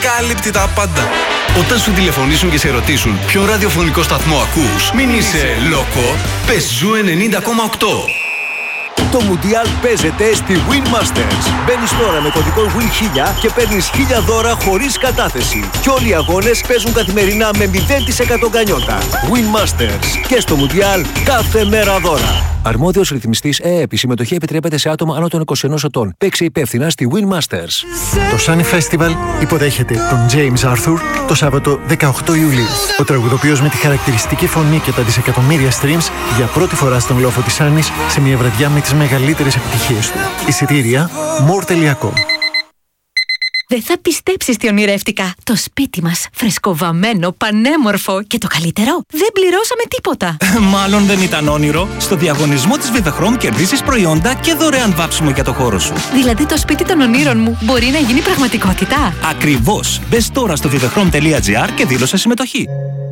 Κάλυπτει τα πάντα. Όταν σου τηλεφωνήσουν και σε ρωτήσουν ποιον ραδιοφωνικό σταθμό ακούς, μην είσαι λόκο, πες Ζου 90,8. Το Μουντιάλ παίζεται στη Win Masters. Μπαίνεις τώρα με κωδικό WIN1000 και παίρνεις 1000 δώρα χωρίς κατάθεση. Και όλοι οι αγώνες παίζουν καθημερινά με 0% γκανιότα. Win Masters. Και στο Μουντιάλ κάθε μέρα δώρα. Αρμόδιος ρυθμιστής ΕΕΠ. Η συμμετοχή επιτρέπεται σε άτομα άνω των 21 ετών. Παίξε υπεύθυνα στη Win Masters. Το Sunny Festival υποδέχεται τον James Arthur το Σάββατο 18 Ιουλίου. Ο τραγουδοποιός με τη χαρακτηριστική φωνή και τα δισεκατομμύρια streams για πρώτη φορά στον λόφο της Άννης σε μια βραδιά με τις μεγαλύτερες επιτυχίες του. Εισιτήρια more.com. Δεν θα πιστέψεις τι ονειρεύτηκα. Το σπίτι μας, φρεσκοβαμμένο, πανέμορφο και το καλύτερο, δεν πληρώσαμε τίποτα. Μάλλον δεν ήταν όνειρο. Στο διαγωνισμό της Vivechrome κερδίσεις προϊόντα και δωρεάν βάψιμο για το χώρο σου. Δηλαδή το σπίτι των ονείρων μου μπορεί να γίνει πραγματικότητα. Ακριβώς. Μπες τώρα στο vivechrome.gr και δήλωσε συμμετοχή.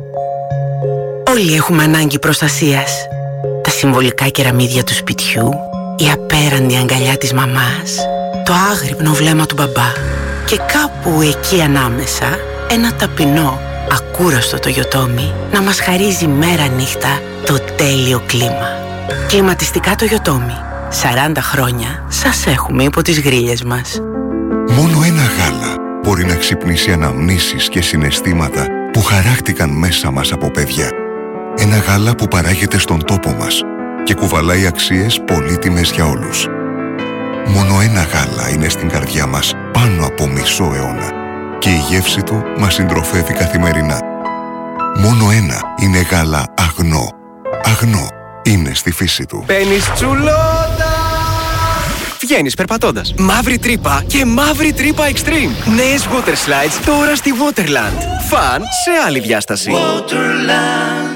Όλοι έχουμε ανάγκη προστασίας. Τα συμβολικά κεραμίδια του σπιτιού, η απέραντη αγκαλιά της μαμάς, το άγρυπνο βλέμμα του μπαμπά και κάπου εκεί ανάμεσα ένα ταπεινό, ακούραστο Toyotomi να μας χαρίζει μέρα νύχτα το τέλειο κλίμα. Κλιματιστικά Toyotomi. 40 χρόνια σας έχουμε υπό τις γρίλες μας. Μόνο ένα γάλα μπορεί να ξυπνήσει αναμνήσεις και συναισθήματα που χαράχτηκαν μέσα μας από παιδιά. Ένα γάλα που παράγεται στον τόπο μας και κουβαλάει αξίες πολύτιμες για όλους. Μόνο ένα γάλα είναι στην καρδιά μας πάνω από μισό αιώνα και η γεύση του μας συντροφεύει καθημερινά. Μόνο ένα είναι γάλα αγνό. Αγνό είναι στη φύση του. Παίρνεις τσουλότα! Βγαίνεις περπατώντας. Μαύρη τρύπα και μαύρη τρύπα extreme. Νέες water slides τώρα στη Waterland. Φαν σε άλλη διάσταση. Waterland.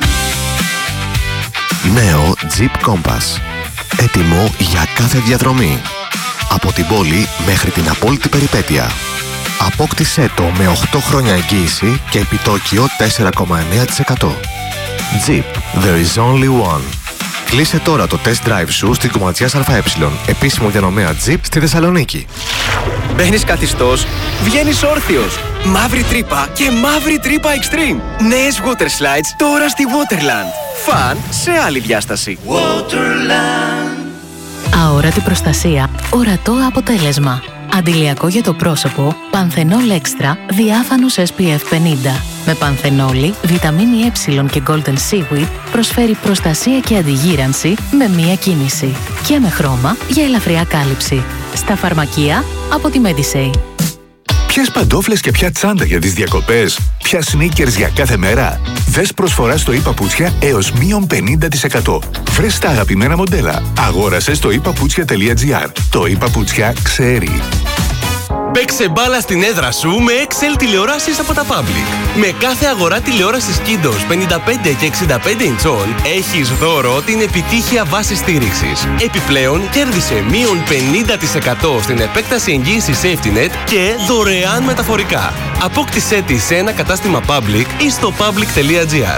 Νέο Jeep Compass. Έτοιμο για κάθε διαδρομή. Από την πόλη μέχρι την απόλυτη περιπέτεια. Απόκτησέ το με 8 χρόνια εγγύηση και επιτόκιο 4,9%. Jeep. There is only one. Κλείσε τώρα το test drive σου στην Κομματζιάς ΑΕ, επίσημο διανομέα Jeep στη Θεσσαλονίκη. Μπαίνεις καθιστός, βγαίνεις όρθιος. Μαύρη τρύπα και μαύρη τρύπα extreme. Νέες water slides τώρα στη Waterland. Φαν σε άλλη διάσταση. Waterland. Αόρατη προστασία, ορατό αποτέλεσμα. Αντιλιακό για το πρόσωπο, Πανθενόλ Extra, διάφανους SPF 50. Με πανθενόλη, βιταμίνη Ε και Golden Seaweed προσφέρει προστασία και αντιγύρανση με μία κίνηση. Και με χρώμα για ελαφριά κάλυψη. Στα φαρμακεία από τη Medisay. Ποιες παντόφλες και ποια τσάντα για τις διακοπές, ποια sneakers για κάθε μέρα. Δες προσφορά στο ePaputsια έως μείον 50%. Βρες τα αγαπημένα μοντέλα. Αγόρασε στο ePaputsια.gr. Το ePaputsια ξέρει. Παίξε μπάλα στην έδρα σου με Excel τηλεοράσεις από τα Public. Με κάθε αγορά τηλεόρασης Kiddos 55 και 65 ιντσών έχεις δώρο την επιτύχεια βάση στήριξης. Επιπλέον κέρδισε μείον 50% στην επέκταση εγγύησης SafetyNet και δωρεάν μεταφορικά. Απόκτησέ τη σε ένα κατάστημα Public ή στο public.gr.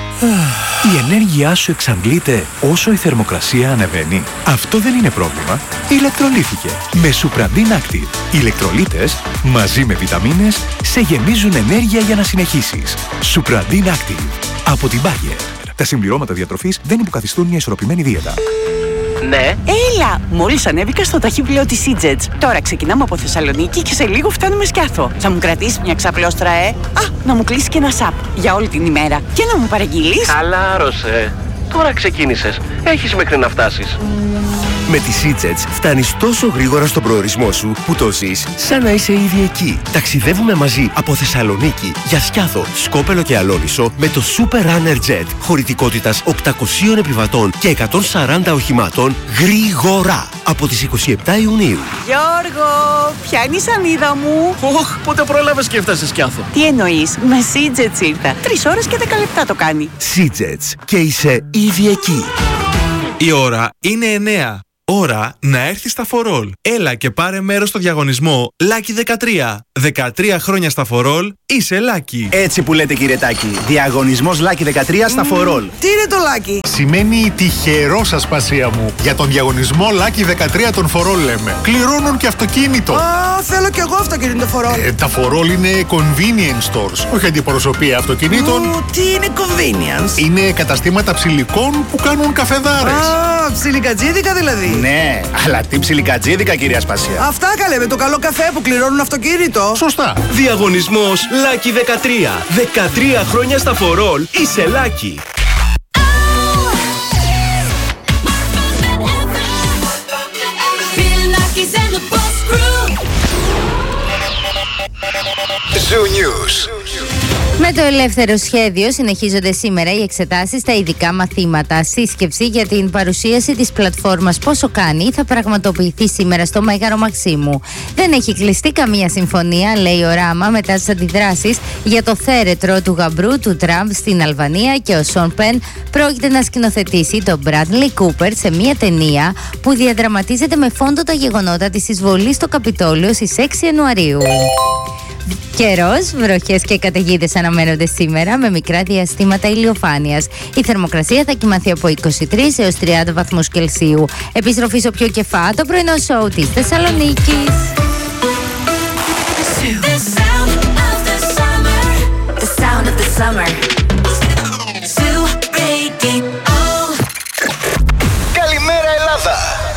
Η ενέργειά σου εξαντλείται όσο η θερμοκρασία ανεβαίνει. Αυτό δεν είναι πρόβλημα. Ηλεκτρολύθηκε με Supradin Active. Οι ηλεκτρολίτες μαζί με βιταμίνες σε γεμίζουν ενέργεια για να συνεχίσεις. Supradin Active από την Bayer. Τα συμπληρώματα διατροφής δεν υποκαθιστούν μια ισορροπημένη δίαιτα. Ναι. Έλα! Μόλις ανέβηκα στο ταχύπλαιο της EasyJet. Τώρα ξεκινάμε από Θεσσαλονίκη και σε λίγο φτάνουμε Σκιάθο. Θα μου κρατήσεις μια ξαπλώστρα, να μου κλείσει και ένα σαπ για όλη την ημέρα. Και να μου παραγγείλεις. Χαλάρωσε. Τώρα ξεκίνησες. Έχεις μέχρι να φτάσεις. Με τη EasyJet φτάνεις τόσο γρήγορα στον προορισμό σου που το ζεις σαν να είσαι ήδη εκεί. Ταξιδεύουμε μαζί από Θεσσαλονίκη για Σκιάθο, Σκόπελο και Αλόνισο με το Super Runner Jet χωρητικότητας 800 επιβατών και 140 οχημάτων γρήγορα από τις 27 Ιουνίου. Γιώργο, ποια είναι η σανίδα μου? Πότε πρόλαβες και έφτασες Σκιάθο? Τι εννοείς, με EasyJet ήρθα. 3 ώρες και 10 λεπτά το κάνει. EasyJet και είσαι ήδη εκεί. Η ώρα είναι 9. Ώρα να έρθεις στα For All. Έλα και πάρε μέρος στο διαγωνισμό Lucky 13. 13 χρόνια στα For All, είσαι Lucky. Έτσι που λέτε, κύριε Τάκη. Διαγωνισμός Lucky 13 στα For All. Τι είναι το Lucky? Σημαίνει τυχερός, ασπασία μου. Για τον διαγωνισμό Lucky 13 των For All λέμε. Κληρώνουν και αυτοκίνητο. Θέλω κι εγώ αυτοκίνητο For All. Τα For All είναι convenience stores, όχι αντιπροσωπεία αυτοκινήτων. Τι είναι convenience? Είναι καταστήματα ψηλικών που κάνουν καφεδάρες. Ψιλικατζίδικα δηλαδή. Ναι, αλλά τι ψιλικατζίδικα, κυρία Ασπασία. Αυτά καλέ, με το καλό καφέ που κληρώνουν αυτοκίνητο. Σωστά. Διαγωνισμός Lucky 13. 13 χρόνια στα For All, είσαι Lucky. Zoo News. Με το ελεύθερο σχέδιο συνεχίζονται σήμερα οι εξετάσεις στα ειδικά μαθήματα. Σύσκεψη για την παρουσίαση της πλατφόρμας Πόσο Κάνει θα πραγματοποιηθεί σήμερα στο Μέγαρο Μαξίμου. Δεν έχει κλειστεί καμία συμφωνία, λέει ο Ράμα, μετά τις αντιδράσεις για το θέρετρο του γαμπρού του Τραμπ στην Αλβανία, και ο Σον Πεν πρόκειται να σκηνοθετήσει τον Μπράντλι Κούπερ σε μια ταινία που διαδραματίζεται με φόντο τα γεγονότα της εισβολής στο Καπιτόλιο στις 6 Ιανουαρίου. Καιρός, βροχές και καταιγίδες αναμένονται σήμερα με μικρά διαστήματα ηλιοφάνειας. Η θερμοκρασία θα κυμανθεί από 23 έως 30 βαθμούς Κελσίου. Επιστροφή στο πιο κεφά, το πρωινό σοου της Θεσσαλονίκης. Καλημέρα Ελλάδα!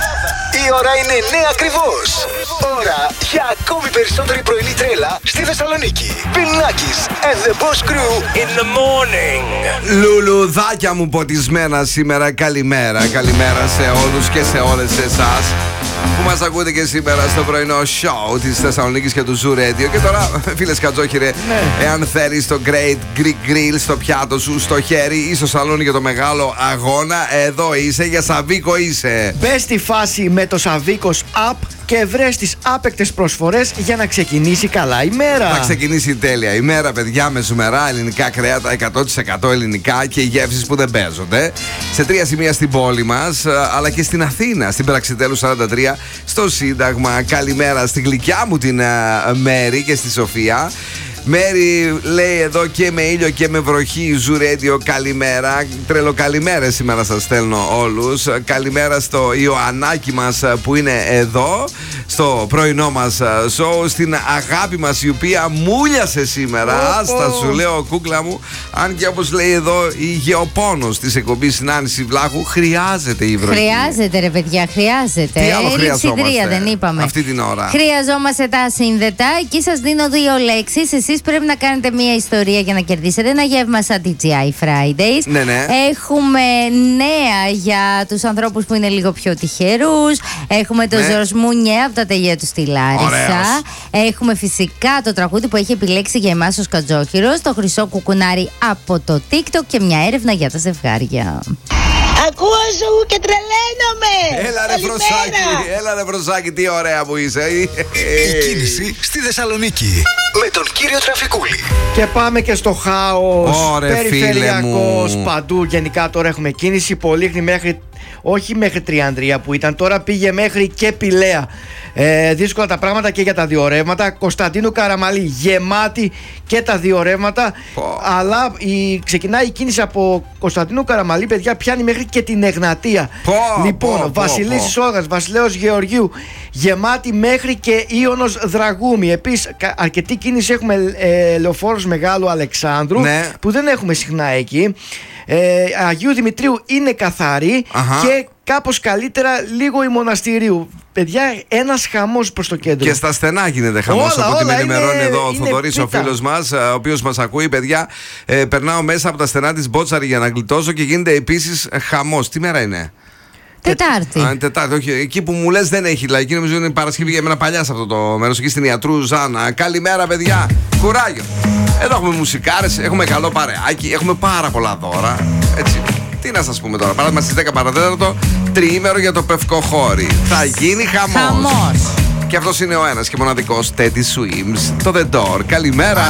Η ώρα είναι 9 ακριβώς. Ώρα για ακόμη περισσότερη πρωινή τρέλα στη Θεσσαλονίκη. Πινάκης and the Boss Crew in the morning. Λουλουδάκια μου ποτισμένα σήμερα. Καλημέρα, καλημέρα σε όλους και σε όλες εσάς που μας ακούτε και σήμερα στο πρωινό show της Θεσσαλονίκης και του Zoo Radio. Και τώρα, φίλες Κατζόχυρε, εάν θέλεις το Great Greek Grill στο πιάτο σου, στο χέρι ή στο σαλόνι για το μεγάλο αγώνα, εδώ είσαι, για Σαβίκο είσαι. Μπες στη φάση με το Σαβίκος App και βρες τις άπαικτες προσφορές για να ξεκινήσει καλά η μέρα. Θα ξεκινήσει τέλεια η μέρα, παιδιά, με ζουμερά ελληνικά κρέατα, 100% ελληνικά και γεύσεις που δεν παίζονται. Σε 3 σημεία στην πόλη μας, αλλά και στην Αθήνα, στην Πραξιτέλου 43, στο Σύνταγμα. Καλημέρα στη γλυκιά μου την Μέρη και στη Σοφία. Μέρη λέει εδώ και με ήλιο και με βροχή, Zoo Radio, καλημέρα. Τρελοκαλημέρες σήμερα σας στέλνω όλους. Καλημέρα στο Ιωαννάκι μας που είναι εδώ, στο πρωινό μας show, στην αγάπη μας η οποία μούλιασε σήμερα. Άστα σου λέω, κούκλα μου. Αν και όπως λέει εδώ η γεωπόνος της εκπομπής Συνάνηση Βλάχου, χρειάζεται η βροχή. Χρειάζεται ρε παιδιά, χρειάζεται. Τι άλλο χρειαζόμαστε δεν είπαμε. αυτή την ώρα? Χρειαζόμαστε τα σύνδετα. Εκεί σας δίνω 2 λέξεις. Εσείς πρέπει να κάνετε μια ιστορία για να κερδίσετε ένα γεύμα σαν TGI Fridays. Ναι. Έχουμε νέα για τους ανθρώπους που είναι λίγο πιο τυχερούς. Έχουμε το Ζορς Μουνιέ από τα τελεία του στη Λάρισα. Έχουμε φυσικά το τραγούδι που έχει επιλέξει για εμάς ο Σκατζόχυρος, το χρυσό κουκουνάρι από το TikTok και μια έρευνα για τα ζευγάρια. Ακούω σου και τρελαίνομαι! Έλα ρε Βροσάκη, τι ωραία που είσαι. Η κίνηση στη Θεσσαλονίκη με τον κύριο Τραφικούλη. Και πάμε και στο χάος. Περιφερειακός παντού. Γενικά τώρα έχουμε κίνηση. Πολύχνη μέχρι, όχι μέχρι Τριανδρία που ήταν, τώρα πήγε μέχρι και Πηλαία. Δύσκολα τα πράγματα και για τα δύο ρεύματα. Κωνσταντίνου Καραμαλή γεμάτη και τα δύο ρεύματα. Αλλά ξεκινάει η κίνηση από Κωνσταντίνου Καραμαλή, παιδιά, πιάνει μέχρι και την Εγνατία. Λοιπόν, Βασιλίσσης Όλγας, Βασιλέως Γεωργίου γεμάτη μέχρι και Ίωνος Δραγούμη. Επίσης αρκετή κίνηση έχουμε Λεωφόρος Μεγάλου Αλεξάνδρου, που δεν έχουμε συχνά εκεί. Αγίου Δημητρίου είναι καθαρή και κάπως καλύτερα λίγο η Μοναστηρίου. Παιδιά, ένας χαμός προς το κέντρο. Και στα στενά γίνεται χαμός, από ό,τι με ενημερώνει εδώ ο Θοδωρής, ο φίλος μας, ο οποίος μας ακούει. Παιδιά, περνάω μέσα από τα στενά της Μπότσαρη για να γλιτώσω και γίνεται επίσης χαμός. Τι μέρα είναι? Τετάρτη. Τετάρτη, όχι. Εκεί που μου λες δεν έχει. Δηλαδή, νομίζω είναι Παρασκευή για μένα παλιά σε αυτό το μέρος, εκεί στην Ιατρού Ζάνα. Καλημέρα, παιδιά. Κουράγιο. Εδώ έχουμε μουσικάρες, έχουμε καλό παρεάκι, έχουμε πάρα πολλά δώρα. Έτσι. Τι να σας πούμε τώρα, παράδειγμα στις 10 παρατέταρτο, τριήμερο για το Πευκοχώρι. Θα γίνει χαμός. Και αυτός είναι ο ένας και μοναδικός Teddy Swims, το The Door. Καλημέρα.